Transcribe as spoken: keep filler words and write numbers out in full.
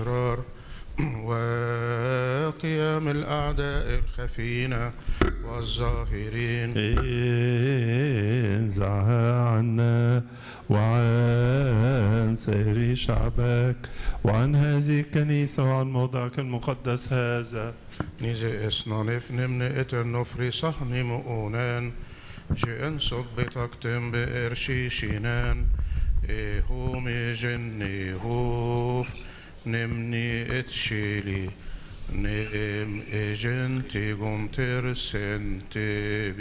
الأشرار وقيام الأعداء الخفين والظاهرين. انزعها عنا وعن سائر شعبك وعن هذه الكنيسة وعن موضعك المقدس هذا. Nise esnanif nimne eternofri sahni muonen, جئن صبتكتم بإرشيشينان إهومي جني هوف نمني اتشيلي نم إجنتي قمتر سنتي